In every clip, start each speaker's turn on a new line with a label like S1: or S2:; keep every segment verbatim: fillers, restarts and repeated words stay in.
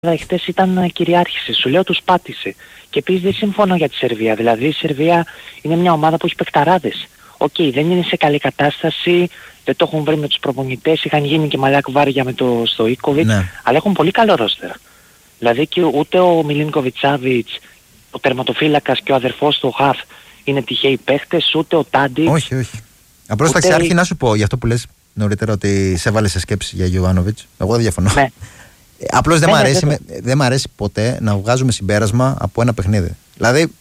S1: χτες ήταν κυριάρχηση. Σου λέω τους πάτησε. Και επίσης δεν συμφωνώ για τη Σερβία. Δηλαδή η Σερβία είναι μια ομάδα που έχει παικταράδες. Οκ, okay, δεν είναι σε καλή κατάσταση, δεν το έχουν βρει με τους προπονητές, είχαν γίνει και μαλάκ βάρια με το Στοίκοβιτς, ναι. Αλλά έχουν πολύ καλό ρόστερ. Δηλαδή και ούτε ο Μιλίνκοβιτς Σάβιτς, ο τερματοφύλακας και ο αδερφός του Χαφ είναι τυχαίοι παίχτες, ούτε ο Τάντιτς.
S2: Όχι, όχι. Απλώς ούτε... ταξιάρχη να σου πω για αυτό που λες νωρίτερα ότι σε έβαλε σε σκέψη για Γιοβάνοβιτς. Εγώ δεν διαφωνώ. Ναι. Απλώς δεν, ναι, μ' αρέσει, ναι, ναι. δεν μ' αρέσει ποτέ να βγάζουμε συμπέρασμα από ένα παιχνίδι. Δηλαδή,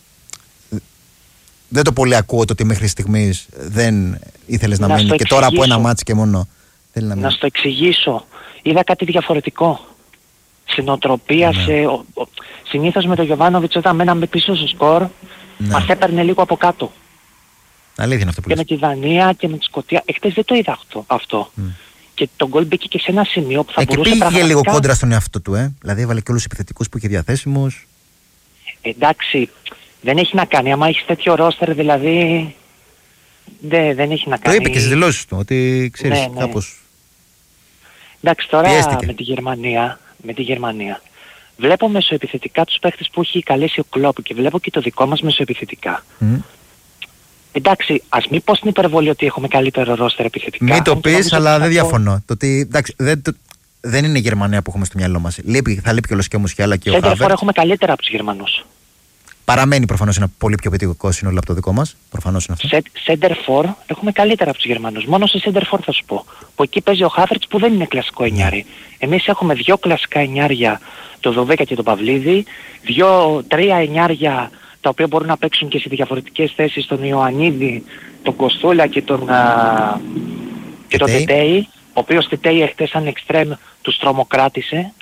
S2: δεν το πολύ ακούω το ότι μέχρι στιγμής δεν ήθελες να, να μείνει και τώρα από ένα μάτς και μόνο θέλει να μείνει.
S1: Να στο εξηγήσω. Είδα κάτι διαφορετικό. Στην οτροπία, ναι. σε, ο, ο, συνήθως με τον Γιοβάνοβιτς όταν μέναμε πίσω στο σκορ, ναι. μας έπαιρνε λίγο από κάτω.
S2: Αλήθεια είναι αυτό που
S1: και
S2: λες.
S1: με τη Δανία και με τη Σκωτία. Εχθές δεν το είδα αυτό. αυτό. Mm. Και τον γκολ μπήκε και σε ένα σημείο που θα
S2: ε,
S1: μπορούσε
S2: και πήγε
S1: πραγματικά...
S2: λίγο κόντρα στον εαυτό του, ε. Δηλαδή έβαλε και όλους τους επιθετικούς που είχε διαθέσιμους.
S1: Εντάξει, δεν έχει να κάνει. Άμα έχεις τέτοιο ρόστερ, δηλαδή δεν, δεν έχει να κάνει.
S2: Το είπε και στις δηλώσεις του, ότι ξέρεις, ναι, ναι. κάπως...
S1: Εντάξει, τώρα
S2: πιέστηκε.
S1: με τη Γερμανία, με τη Γερμανία, βλέπω μεσοεπιθετικά τους παίχτες που έχει καλέσει ο Κλόπ και βλέπω και το δικό μας μεσοεπιθετικά. Mm. Εντάξει, ας μην πω στην υπερβολή ότι έχουμε καλύτερο ρόστερ επιθετικά.
S2: Μην το πεις, αλλά δεν διαφωνώ. Το ότι, εντάξει, δεν, το, δεν είναι η Γερμανία που έχουμε στο μυαλό μας. Λείπει, θα λείπει και ο Λοσκέ Μουσιάλα και ο Χάβερτς.
S1: Σέντερφορ έχουμε καλύτερα από τους Γερμανούς.
S2: Παραμένει προφανώς ένα πολύ πιο ποιοτικό σύνολο από το δικό μας. Προφανώς είναι αυτό.
S1: Σέντερφορ έχουμε καλύτερα από τους Γερμανούς. Μόνο σε Σέντερφορ θα σου πω. Που εκεί παίζει ο Χάβερτς που δεν είναι κλασικό εννιάρι. Εμείς έχουμε δύο κλασικά εννιάρια, το Δοβέκα και τον Παυλίδη, δύο, τρία εννιάρια τα οποία μπορούν να παίξουν και σε διαφορετικές θέσεις, τον Ιωαννίδη, τον Κοστούλα και τον, α, και τον Τετέι, ο οποίος Τετέι εχθές σαν εξτρέμ τους τρομοκράτησε.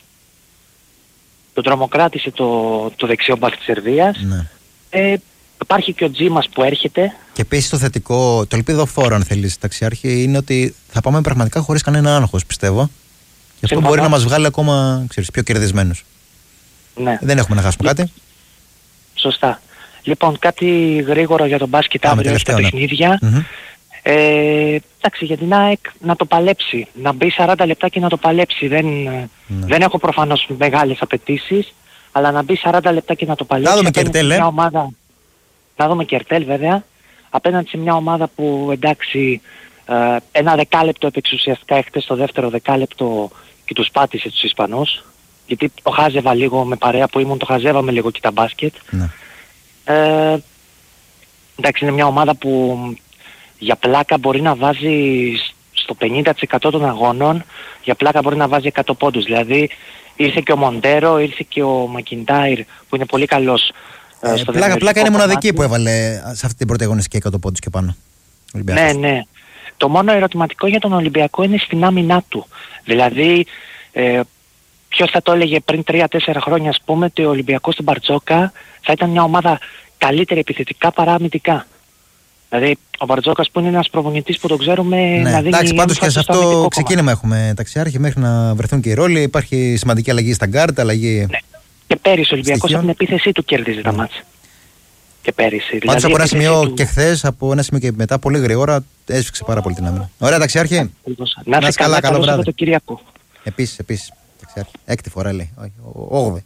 S1: Τον τρομοκράτησε το, το δεξιό μπακ της Σερβίας. Ναι. Ε, υπάρχει και ο Τζίμας που έρχεται.
S2: Και επίσης το θετικό, το ελπίδο φόρο αν θέλεις ταξιάρχη, είναι ότι θα πάμε πραγματικά χωρίς κανένα άγχος, πιστεύω. Και αυτό μπορεί να μας βγάλει ακόμα, ξέρεις, πιο κερδισμένους. Ναι. Δεν έχουμε να χάσουμε κάτι.
S1: Σωστά. Λοιπόν, κάτι γρήγορο για τον μπάσκετ αύριο στα παιχνίδια. Mm-hmm. Ε, εντάξει, για την ΑΕΚ να το παλέψει. Να μπει σαράντα λεπτά και να το παλέψει. Δεν, mm. δεν έχω προφανώς μεγάλες απαιτήσεις, αλλά να μπει σαράντα λεπτά και να το παλέψει.
S2: Να δούμε και Ερτέλ, ε.
S1: ομάδα, να δούμε και Ερτέλ βέβαια. Απέναντι σε μια ομάδα που εντάξει, ε, ένα δεκάλεπτο επεξουσιαστικά έχετε στο δεύτερο δεκάλεπτο και τους πάτησε τους Ισπανούς. Γιατί το χάζευα λίγο με παρέα που ήμουν, το χαζεύαμε λίγο και τα μπάσκετ. Ναι. Ε, εντάξει, είναι μια ομάδα που για πλάκα μπορεί να βάζει στο πενήντα τοις εκατό των αγώνων, για πλάκα μπορεί να βάζει εκατό πόντους. Δηλαδή ήρθε και ο Μοντέρο, ήρθε και ο Μακιντάιρ που είναι πολύ καλός.
S2: Ε, στο πλάκα πλάκα είναι μοναδική που έβαλε σε αυτή την πρώτη αγωνιστική εκατό πόντους και πάνω.
S1: Ναι, ναι. Το μόνο ερωτηματικό για τον Ολυμπιακό είναι στην άμυνά του. Δηλαδή... Ε, ποιος θα το έλεγε πριν τρία τέσσερα χρόνια, ας πούμε, ότι ο Ολυμπιακός στην Μπαρτζόκα θα ήταν μια ομάδα καλύτερη επιθετικά παρά αμυντικά. Δηλαδή ο Μπαρτζόκας που είναι ένας προπονητής που τον ξέρουμε ναι, να δίνει...
S2: Εντάξει, πάντως και σε αυτό ξεκίνημα έχουμε ταξιάρχη μέχρι να βρεθούν και οι ρόλοι. Υπάρχει σημαντική αλλαγή στα γκάρτ, αλλαγή...
S1: Ναι. Και πέρυσι ο Ολυμπιακός από την επίθεσή του κέρδιζε τα μάτσα. Και πέρυσι.
S2: Πάντως δηλαδή, από ένα σημείο του... και χθες, από ένα σημείο και μετά, πολύ γρήγορα έσφιξε πάρα πολύ την άμυνα. Ωραία, ταξιάρχη.
S1: Να είσαι καλά, καλό Σαββατοκύριακο.
S2: Επίσης, επίσης. Έκτη φορά λέει, όγδοη.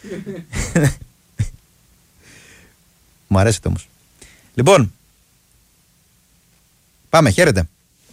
S2: Μου αρέσετε όμως. Λοιπόν, πάμε, χαίρετε.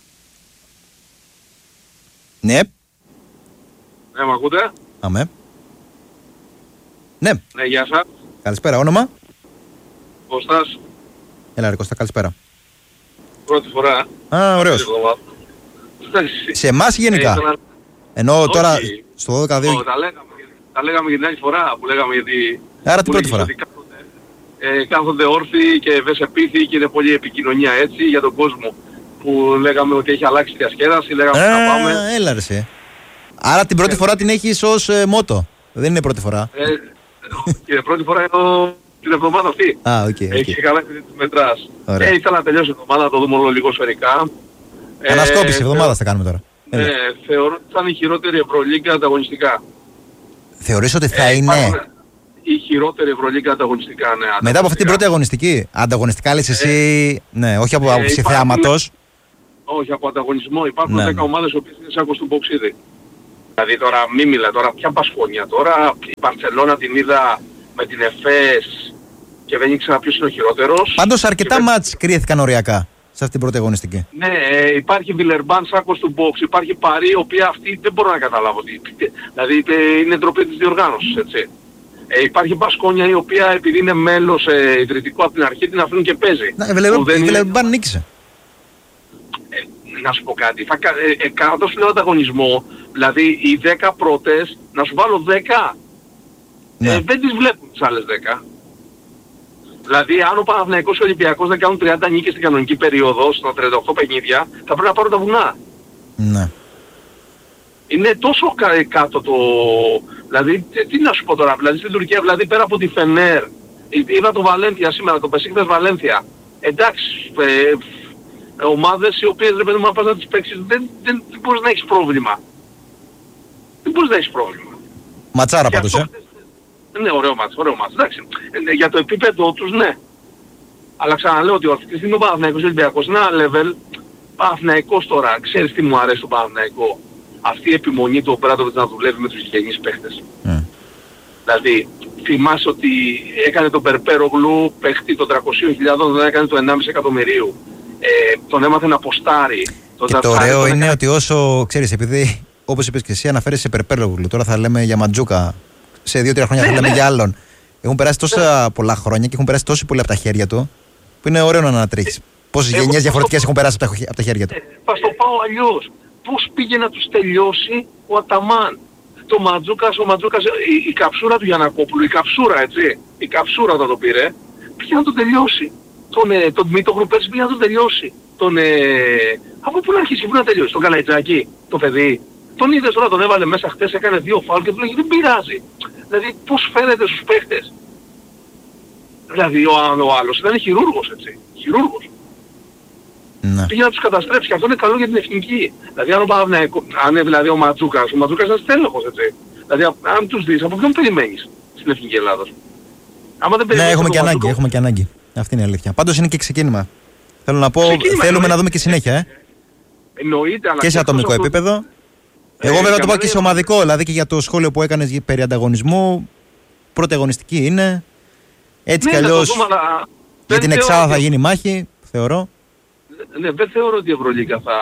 S2: Ναι.
S3: Ναι, μ' ακούτε?
S2: Αμέ. Ναι.
S3: Ναι, γεια σας.
S2: Καλησπέρα, όνομα?
S3: Κώστας.
S2: Έλα ρε Κώστα, καλησπέρα.
S3: Πρώτη φορά.
S2: Α, ωραίος. Σε εμάς ή γενικά? Ε, Ενώ όχι, τώρα στο δώδεκα δύο...
S3: Oh, τα, λέγαμε, τα λέγαμε και την άλλη φορά που λέγαμε γιατί...
S2: Άρα την πρώτη φορά.
S3: Κάθονται, ε, κάθονται όρθιοι και βεσεπίθοι και είναι πολλή επικοινωνία έτσι για τον κόσμο. Που λέγαμε ότι έχει αλλάξει τη διασκέδαση, λέγαμε ότι θα πάμε.
S2: Έλα ρε σε. Άρα την πρώτη ε, φορά την έχεις ως ε, μότο. Δεν είναι πρώτη φορά.
S3: Ε, και πρώτη φορά είναι την εβδομάδα αυτή.
S2: Α, οκ. Okay, okay.
S3: Έχεις καλά και τις μετράς. Ε, ήθελα να τελειώσω την εβδομάδα, να το δούμε όλο λίγο σφαιρικά.
S2: Ανασκόπηση, εβδομάδα θα κάνουμε τώρα.
S3: Ναι, ε, θεωρώ ότι θα είναι η χειρότερη Ευρωλίγκα ανταγωνιστικά.
S2: Θεωρείς ότι θα ε, είναι...
S3: Η χειρότερη Ευρωλίγκα ανταγωνιστικά, ναι.
S2: Μετά από αυτή την πρώτη αγωνιστική. Ανταγωνιστικά λες εσύ... Ε, ναι, όχι από άποψη ε, θεάματος.
S3: Όχι, από ανταγωνισμό. Υπάρχουν ναι, δέκα ναι. ομάδες που είναι σαν κοστούμποξίδι. Δηλαδή τώρα μη μιλά, τώρα ποια Μπασκόνια τώρα, η Μπαρσελόνα την είδα με την Εφές και δεν ήξερα ποιος είναι ο χειρότερος.
S2: Πάντως αρκετά
S3: και
S2: μάτς με... κρύθηκαν οριακά σε αυτήν την πρώτη αγωνιστική.
S3: Ναι, ε, υπάρχει Βιλερμπάν Σάκος του box, υπάρχει Παρί, η οποία αυτή δεν μπορώ να καταλάβω. Δηλαδή ε, είναι ντροπή της διοργάνωσης, έτσι. Ε, υπάρχει Μπασκόνια η οποία επειδή είναι μέλος ε, ιδρυτικό από την αρχή την αφήνουν και παίζει.
S2: Ναι, η Βιλερμπάν είναι... νίκησε.
S3: Ε, να σου πω κάτι, θα, ε, ε, κάνω τόσο λέω ανταγωνισμό, δηλαδή οι δέκα πρώτες, να σου βάλω δέκα, ναι. ε, δεν τις βλέπουν τις άλλες δέκα. Δηλαδή αν ο Παναθηναϊκός και ο Ολυμπιακός δεν κάνουν τριάντα νίκες στην κανονική περίοδο, στα τριάντα οκτώ παιχνίδια, θα πρέπει να πάρουν τα βουνά.
S2: Ναι.
S3: Είναι τόσο κα, κάτω το... Δηλαδή, τι να σου πω τώρα, δηλαδή στην Τουρκία, δηλαδή πέρα από τη Φενέρ, είδα το Βαλένθια σήμερα, το Πεσίκτες Βαλένθια. Εντάξει, ε, ομάδες οι οποίες δεν πρέπει να πας να τις παίξεις, δεν, δεν, δεν μπορείς να έχεις πρόβλημα. Δεν μπορείς να έχεις πρόβλημα.
S2: Ματσάρα πάντως, ε.
S3: Ναι, ωραίο μάτς, ωραίο μάτς, εντάξει. Ε, για το επίπεδο τους, ναι. Αλλά ξαναλέω ότι αυτή τη στιγμή ο Παναθηναϊκός Ολυμπιακός είναι ένα level, Παναθηναϊκός τώρα, ξέρεις τι μου αρέσει το Παναθηναϊκό. Αυτή η επιμονή του Ομπράντοβιτς να δουλεύει με τους γηγενείς παίχτες. Mm. Δηλαδή, θυμάσαι ότι έκανε τον Περπέρογλου παίχτη των τριακόσιες χιλιάδες, τον έκανε το ενάμιση εκατομμυρίου. Ε, τον έμαθε να ποστάρει.
S2: Και το ωραίο είναι έκανε... ότι όσο, ξέρεις, επειδή όπως είπες και εσύ αναφέρεσαι σε Περπέρογλου, τώρα θα λέμε για Μαντζούκα, σε δύο τρία χρόνια θα λέμε για άλλον. Έχουν περάσει τόσα πολλά χρόνια και έχουν περάσει τόσο πολύ από τα χέρια του, που είναι ωραίο να ανατρέχεις. Πόσες γενιές διαφορετικές έχουν περάσει από τα χέρια του.
S3: Θα στο πάω αλλιώς. Πώς πήγε να τους τελειώσει ο Αταμάν. Το Ματζούκας, ο Ματζούκας, η, η καψούρα του Γιαννακόπουλου, η καψούρα έτσι, η καψούρα όταν το πήρε, πήγε να τον τελειώσει. Τον, ε, τον Μητόγλου πέρσι πήγε να τον τελειώσει. Τον, ε, από πού να αρχίσει, πού να τελειώσει, τον Καλαϊτζάκη, το παιδί. Τον είδες τώρα, τον έβαλε μέσα χτες, έκανε δύο φάουλ και του λέγει δεν πειράζει. Δηλαδή πώς φαίνεται στους παίχτες. Δηλαδή ο, ο άλλος ήταν χειρούργος έτσι, χειρούργος. Ναι. Πήγε να τους καταστρέψει και αυτό είναι καλό για την εθνική. Δηλαδή αν, ο Παναθηναϊκός, αν είναι δηλαδή ο Ματζούκας, ο Ματζούκας είναι στέλεχος έτσι. Δηλαδή αν τους δεις, από ποιον περιμένεις στην εθνική Ελλάδος. Άμα δεν
S2: ναι, έχουμε και ανάγκη, Ματζούκα... έχουμε και ανάγκη. Αυτή είναι η αλήθεια. Πάντως είναι και ξεκίνημα. Θέλω να πω, ξεκίνημα, θέλουμε εννοεί... να δούμε και συνέχεια. Ε.
S3: Εννοείται, αλλά
S2: και σε ατομικό αυτό... επίπεδο. Ε, Εγώ βέβαια το πω και σε ομαδικό, δηλαδή και για το σχόλιο που έκανες περί ανταγωνισμού. Πρώτη αγωνιστική είναι. Έτσι ναι, κι αλλιώς για την εξάδα θα γίνει μάχη, θεωρώ.
S3: Ναι, δεν θεωρώ ότι η Ευρωλίγκα θα,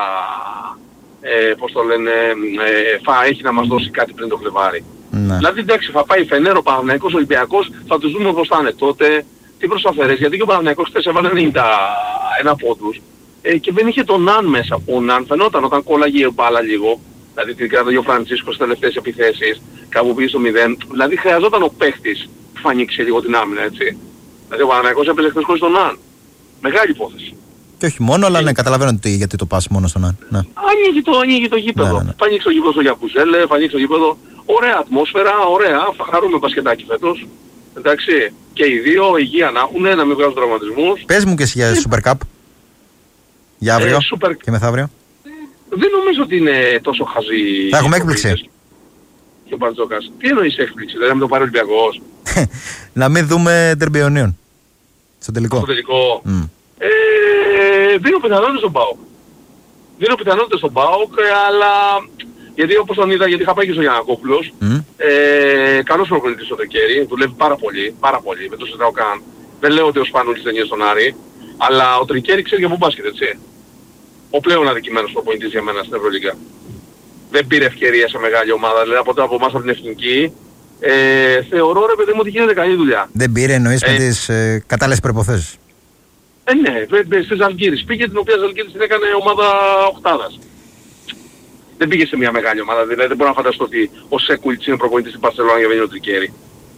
S3: ε, πώς το λένε, ε, θα έχει να μας δώσει κάτι πριν το Φλεβάρι. Ναι. Δηλαδή εντάξει, θα πάει Φενέρο, Παναθηναϊκός, Ολυμπιακός, θα τους δούμε πώς θα είναι τότε, τι προσφέρες, γιατί και ο Παναθηναϊκός χθες έβαλε ενενήντα ένα πόντους ε, και δεν είχε τον Ναν μέσα. Ο Ναν φαινόταν όταν κόλλαγε η μπάλα λίγο, δηλαδή την κράταγε ο Φραντσίσκος στις τελευταίες επιθέσεις, κάπου πήγε στο μηδέν, δηλαδή χρειαζόταν ο παίχτης που θα ανοίξει λίγο την άμυνα, έτσι. Δηλαδή ο Παναθηναϊκός έπαιζε χθες χωρίς τον Ναν. Μεγάλη υπόθεση.
S2: Και όχι μόνο, αλλά ναι, καταλαβαίνω ότι, γιατί το πας μόνο στον Ναν. Ναι.
S3: Ανοίγει το, ανοίγει το γήπεδο. Ναι, ναι, ναι. Θα ανοίξει το γήπεδο στο Γιαπουζέλε, θα ανοίξει το γήπεδο. Ωραία ατμόσφαιρα, ωραία. Θα χαρούμε μπασκετάκι φέτος. Εντάξει. Και οι δύο υγεία να έχουν, να μην βγάζουν τραυματισμούς.
S2: Πες μου και εσύ για ε, Super Cup. Για αύριο
S3: ε, super...
S2: και μεθαύριο.
S3: Δεν νομίζω ότι είναι τόσο χαζή.
S2: Θα έχουμε έκπληξη.
S3: Και ο Μπαρτζόκας. Τι εννοείς έκπληξη, δηλαδή να μην το πάρει ο Ολυμπιακός.
S2: Να μην δούμε Τερμπιονίων. Στο τελικό.
S3: Στο τελικό. Mm. Ε, δίνω πιθανότητες στον ΠΑΟΚ. Δίνω πιθανότητες στον ΠΑΟΚ, αλλά γιατί όπως τον είδα, γιατί είχα πάει και στο Γιαννακόπουλος, mm. ε, καλός προπονητής ο Τρικέρι, δουλεύει πάρα πολύ, πάρα πολύ, με το συζητάω καν. Δεν λέω ότι ο Σπανούλης δεν είναι στον Άρη, αλλά ο Τρικέρι ξέρει για πού μπάσκετ, έτσι. Ο πλέον αδικημένος προπονητής για μένα στην Ευρωλίγκα. Δεν πήρε ευκαιρία σε μεγάλη ομάδα, δηλαδή από, από εμάς από την εθνική. Ε, θεωρώ ρε παιδί μου ότι γίνεται καλή δουλειά.
S2: Δεν πήρε εννοείς ε, με τις ε, κατάλληλες προϋποθέσεις.
S3: Ε, ναι, στη Ζαλγκίρις πήγε, την οποία Ζαλγκίρις την έκανε ομάδα οκτάδας. Δεν πήγε σε μια μεγάλη ομάδα, δηλαδή δεν μπορώ να φανταστώ ότι ο Σέκουλιτς είναι προπονητής στην Μπαρσελόνα για να είναι ο Τρικέρι.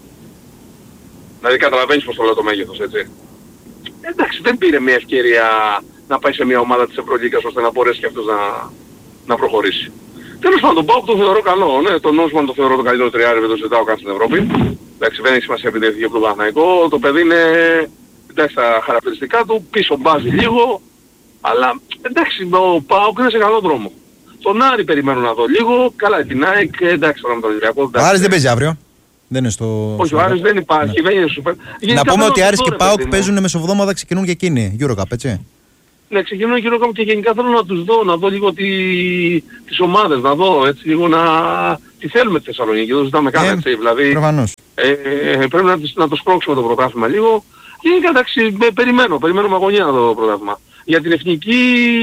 S3: Δηλαδή καταλαβαίνεις πως το λέω το μέγεθος, έτσι. Εντάξει, δεν πήρε μια ευκαιρία να πάει σε μια ομάδα της Ευρωλίγκας ώστε να μπορέσει και αυτός να, να προχωρήσει. Τέλος πάντων, τον ΠΑΟΚ το θεωρώ καλό, ναι, τον Νόσμαν το θεωρώ το καλύτερο τριάρι, δεν το ζητάω καν στην Ευρώπη. Εντάξει, δεν έχει σημασία επειδή έφυγε από τον Παναθηναϊκό, το παιδί είναι, εντάξει, τα χαρακτηριστικά του, πίσω μπάζει λίγο, αλλά εντάξει, ο ΠΑΟΚ είναι σε καλό δρόμο. Τον Άρη περιμένω να δω λίγο, καλά την ΑΕΚ, εντάξει τώρα με τον Ολυμπιακό.
S2: Ο Άρης δεν παίζει αύριο. Δεν είναι στο...
S3: Όχι, ο Άρης δεν υπάρχει, ναι. Δεν είναι σούπερ.
S2: Να πούμε ότι Άρης και ΠΑΟΚ παίζουν μεσοβδόμαδα, ξεκινούν και εκείνοι, Eurocup, έτσι.
S3: Ναι, ξεκινούν Eurocup και γενικά θέλω να τους δω, να δω λίγο τι... τις ομάδες, να δω έτσι λίγο να... τη θέλουμε τη Θεσσαλονίκη, δεν ζητάμε καν,
S2: Ε,
S3: έτσι. Δηλαδή,
S2: Προφανώς.
S3: ε, ε, πρέπει να, να το σπρώξουμε το πρωτάθλημα λίγο. Και εντάξει, ε, περιμένω, περιμένω με αγωνία το πρωτάθλημα. Για την εθνική,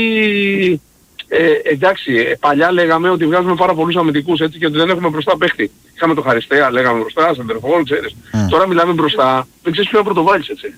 S3: ε, εντάξει, ε, παλιά λέγαμε ότι βγάζουμε πάρα πολλούς αμυντικούς, έτσι, και ότι δεν έχουμε μπροστά παίχτη. Είχαμε το Χαριστέα, λέγαμε μπροστά, Σεντερφόρ, ξέρεις.
S2: Mm.
S3: Τώρα μιλάμε μπροστά, δεν ξέρεις ποιο να πρωτοβάλεις, έτσι.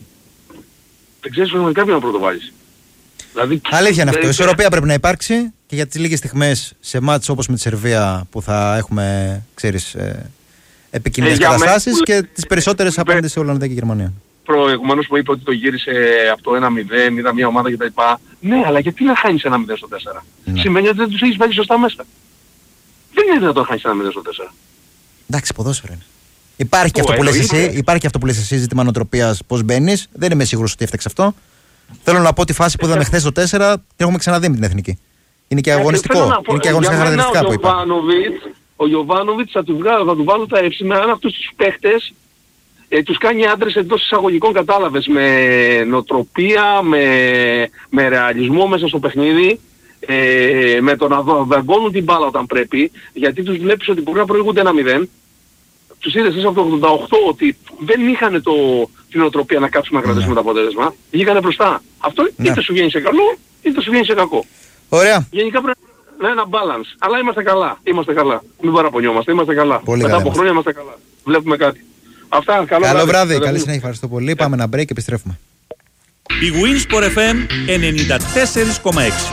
S3: Δεν ξέρεις πραγματικά ποιο να πρωτοβάλεις. Δηλαδή,
S2: Αλήθεια είναι αυτό.
S3: ε,
S2: Ισορροπία πρέπει να υπάρξει και για τις λίγες στιγμές σε μάτς όπως με τη Σερβία που θα έχουμε, ξέρεις, ε, επικίνδυνες
S3: Ε, για
S2: καταστάσεις
S3: μένα-
S2: και τις περισσότερες απέναντι σε Ολλανδία και Γερμανία.
S3: προηγουμένως που είπε ότι το γύρισε από το ένα μηδέν, είδα μια ομάδα κτλ. Ναι, αλλά γιατί να χάνεις ένα μηδέν στο τέσσερα.
S2: Ναι.
S3: Σημαίνει ότι δεν τους έχεις βάλει σωστά μέσα. Δεν είναι δυνατόν να χάνεις ένα μηδέν στο τέσσερα.
S2: Εντάξει, ποδόσφαιρο είναι. Υπάρχει και,
S3: Ω,
S2: αυτό που λες
S3: εννοείται.
S2: εσύ, υπάρχει και αυτό που λες εσύ, ζήτημα νοοτροπίας, πώς μπαίνεις. Δεν είμαι σίγουρος ότι έφταξε αυτό. Θέλω να πω τη φάση που είδαμε χθες το τέσσερα την έχουμε ξαναδεί με την εθνική. Είναι και αγωνιστικό.
S3: Ε, θέλω να πω,
S2: Είναι και αγωνιστικά
S3: για μένα
S2: χαρακτηριστικά
S3: ο
S2: που είπα.
S3: Γιωβάνοβιτς- Ο Γιωβάνοβιτς θα του, βγάλω, θα του βάλω τα εύσημα αν αυτούς τους παίχτες ε, τους κάνει άντρες εντός εισαγωγικών, κατάλαβες, με νοοτροπία, με, με ρεαλισμό μέσα στο παιχνίδι, ε, με το να δαγκώνουν την μπάλα όταν πρέπει, γιατί τους βλέπεις ότι μπορεί να προηγούνται ένα μηδέν. Τους είδες από το ογδόντα οκτώ ότι δεν είχαν το, την νοοτροπία να κάτσουμε να κρατήσουμε το αποτέλεσμα. Βγήκανε μπροστά. Αυτό
S2: Ναι.
S3: είτε σου βγαίνει σε καλό, είτε σου βγαίνει σε κακό.
S2: Ωραία.
S3: Γενικά πρέπει να είναι ένα balance. Αλλά είμαστε καλά. Είμαστε καλά. Μην παραπονιόμαστε. Είμαστε καλά.
S2: Πολύ
S3: Μετά
S2: καλά
S3: από
S2: είμαστε.
S3: χρόνια είμαστε καλά. Βλέπουμε κάτι. Αυτά. Καλό,
S2: Καλό βράδυ. Καλή
S3: Καλή
S2: συνέχεια. Ευχαριστώ πολύ. Πάμε ένα break και επιστρέφουμε.
S4: Η Winsport εφ εμ ενενήντα τέσσερα κόμμα έξι.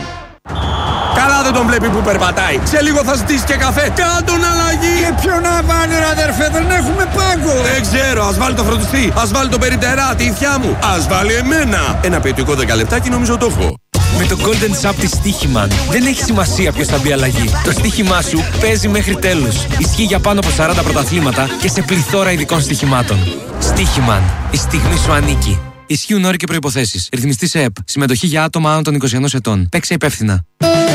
S5: Καλά δεν τον βλέπει που περπατάει. Σε λίγο θα ζητήσει και καφέ. Κάντον αλλαγή.
S6: Και ποιο να βάλει ρε αδερφέ, δεν έχουμε πάγκο.
S5: Δεν ξέρω, ας βάλει το φροντιστή. Ας βάλει το περιτερά, τη ηθιά μου. Ας βάλει εμένα. Ένα ποιοτικό δέκα λεπτάκι νομίζω το έχω.
S7: Με το Golden Shop της Στοίχημαν δεν έχει σημασία ποιος θα μπει αλλαγή. Το στοίχημά σου παίζει μέχρι τέλους. Ισχύει για πάνω από σαράντα πρωταθλήματα και σε πληθώρα ειδικών στοιχημάτων. Στοίχημαν. Η στιγμή σου ανήκει. Ισχύουν όροι και προϋποθέσεις. Ρυθμιστή σε ΕΠ. Συμμετοχή για άτομα άνω των είκοσι ενός ετών. Παίξε υπεύθυνα.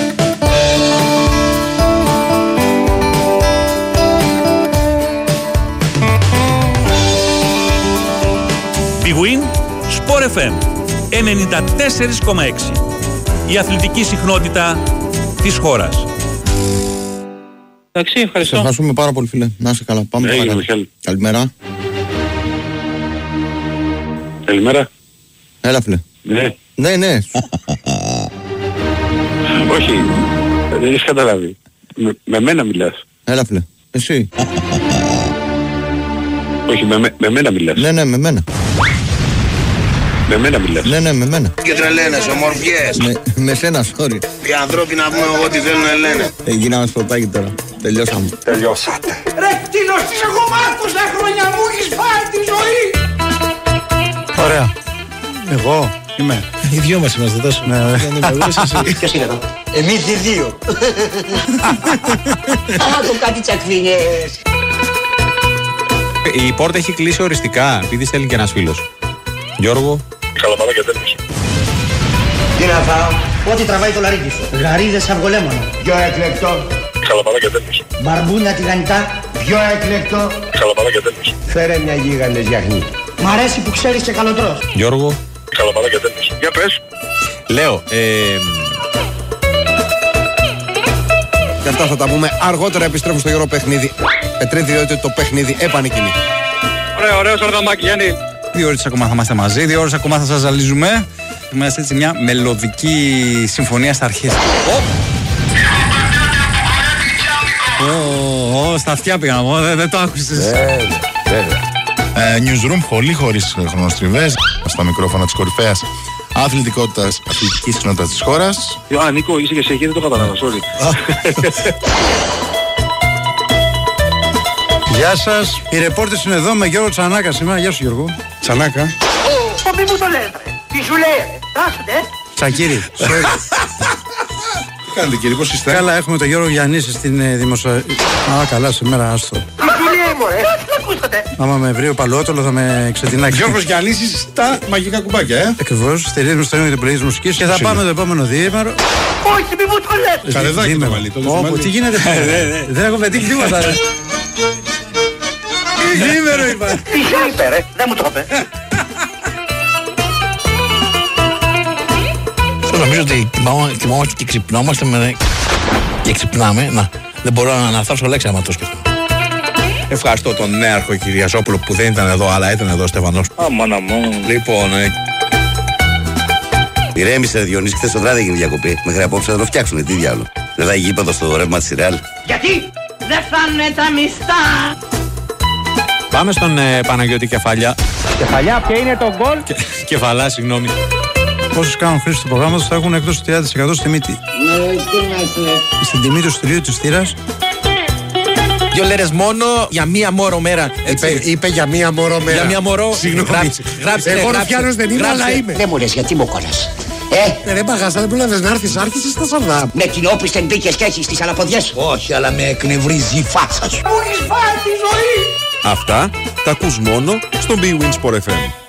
S4: Big Win Sport εφ εμ ενενήντα τέσσερα κόμμα έξι. Η αθλητική συχνότητα της χώρας.
S8: Εντάξει,
S6: Σε
S8: ευχαριστώ.
S6: ευχαριστούμε πάρα πολύ, φίλε. Να είσαι καλά. Πάμε
S3: Έγινε,
S6: παρακάτω.
S3: Μιχάλη.
S6: Καλημέρα.
S3: Καλημέρα.
S6: Έλα, φίλε.
S3: Ναι.
S6: Ναι, ναι.
S3: Όχι. Δεν έχεις καταλάβει. Με, με μένα μιλάς.
S6: Έλα, φίλε. Εσύ.
S3: Όχι, με, με, με μένα μιλάς.
S6: Ναι, ναι, με μένα.
S3: Με μένα μιλάς.
S6: Ναι, ναι, με μένα.
S9: Και τρελαίνες, ομορφιές.
S6: Με, με σένα, sorry.
S9: Οι ανθρώποι να πούμε εγώ τι θέλουν να λένε.
S6: Ε, γίναμε σπορτάκι τώρα. Τελειώσαμε.
S3: Τελειώσατε.
S6: Ρε, κτίνος της εγώ μάκουσα χρόνια μου έχεις φάει τη ζωή.
S10: Ωραία. Εγώ είμαι.
S8: Οι δυο μας είμαστε τόσο.
S10: Ναι, ναι.
S8: Δεν είμαι εγώ, είσαι εσύ.
S9: Ποιος είναι εδώ?
S6: Εμείς οι δύο.
S9: Άκου κάτι τσακφίνιες.
S10: Η πόρτα έχει κλείσει οριστικά, επειδή στέλνει και ένας φίλος. Γιώργο.
S3: Καλαμάτα και τέλος.
S9: Τι να φάω? Ό,τι τραβάει το λαρίκι σου. Γαρίδες αυγολέμονο. Πιο εκλεκτό.
S3: Καλαμάτα και τέλος.
S9: Μπαρμπούνια τηγανιτά. Πιο εκλεκτό.
S3: Καλαμάτα και τέλος.
S9: Φέρε μια γίγαντες γιαχνί. Μ' αρέσει που ξέρεις και καλοτρός.
S10: Γιώργο.
S3: Καλαμάτα και τέλος. Για πες.
S10: Λέω, ε,
S5: Και αυτά θα τα πούμε αργότερα. Επιστρέφω στο γερό παιχνίδι. Πετρίδη, διότι το παιχνίδι επανεκκινεί.
S3: Ωραία, ωραίο οργανάκι, Γιάννη.
S10: δύο ώρες ακόμα θα είμαστε μαζί, δύο ώρες ακόμα θα σας ζαλίζουμε. Είμαστε έτσι μια μελωδική συμφωνία στα αρχές. Ω, στα αυτιά πήγα, δεν, δεν το άκουσες.
S11: Newsroom, πολύ χωρίς χρονοστριβές. Στα μικρόφωνα της κορυφαίας αθλητικότητας, αθλητικής συχνότητας της χώρας.
S3: Α, Νίκο, είσαι και σε εκεί, δεν το κατάλαβα, sorry.
S10: Γεια σας. Οι ρεπόρτες είναι εδώ με Γιώργο Τσανάκα σήμερα. Γεια σου Γιώργο. Τσανάκα.
S9: Πω μη μου το λες ρε. Τι σου λέει ρε. Τάσετε.
S10: Τσακίρι.
S11: Τι κάνετε κύριε, πώς είστε?
S10: Καλά, έχουμε τον Γιώργο Γιαννίση στην ε, δημοσιο... Α, καλά, σήμερα, άστο.
S9: Τι σου λέει μωρέ. Ακούσατε.
S10: Άμα με βρει ο Παλαιότολο θα με ξετινάξει.
S11: Γιώργος Γιαννίσης στα μαγικά κουμπάκια, ε!
S10: Ακριβώς, στηρίζουμε στο ίδιο την πλήρη μουσικής και θα πάμε το επόμενο διήμερο.
S9: Όχι μη μου το λες.
S11: Καρεδάκι το μαλλί, το
S10: Όπου, τι γίνεται, δεν έχω πετύχει τίποτα. ρε. Διήμερο είπα.
S9: Τι σου είπε ρε. Δεν μου το είπε.
S8: Νομίζω ότι κοιμόμαστε και ξυπνόμαστε με... και ξυπνάμε. Να, δεν μπορώ να αναφτάσω λέξη άμα το σκεφτώ.
S5: Ευχαριστώ τον νέαρχο Κυριαζόπουλο που δεν ήταν εδώ, αλλά ήταν εδώ ο Στεφανός.
S12: Αμάνα μου.
S5: Λοιπόν, ε...
S12: ηρέμησε, Διονύση, χθες το βράδυ έγινε διακοπή. Μέχρι απόψε θα το φτιάξουνε, τι διάλο. Δεν θα έχει γήπεδο στο ρεύμα της Ρεάλ.
S6: Γιατί δεν φτάνουν τα μισθά.
S5: Πάμε στον ε, Παναγιώτη Κεφαλιά.
S13: Κεφαλιά, ποια είναι το γκολ?
S5: Και, κεφαλά, συγγνώμη.
S10: Όσους κάνουν χρήση του προγράμματος θα έχουν εκτός του τριάντα τοις εκατό στη μύτη.
S6: Ναι, τι να είναι.
S10: Στην τιμή του στηρίου της θύρας.
S14: Δύο λέρες μόνο για μία μόρο μέρα.
S15: Είπε, είπε για μία μόρο μέρα.
S14: Για μία μόρο.
S15: Συγγνώμη.
S14: Γράψε, γράψε,
S15: Εγώ
S14: γράψε,
S15: Ρουφιάνος δεν είμαι,
S14: γράψε.
S15: αλλά είμαι.
S6: Δεν μου λες γιατί μου κόλλας. Ε,
S15: Ε, ρε Παγάσα, δεν πρόλαβες να έρθεις, άρχισες στα σαρδά.
S6: με την όπισθεν μπήκες και έχεις τις αναποδιές.
S14: Όχι, αλλά με εκνευρίζει η φάτσα σου.
S6: Μου έχεις φάει τη ζωή.
S5: Αυτά τα ακούς μόνο στο Big Win Sport εφ εμ.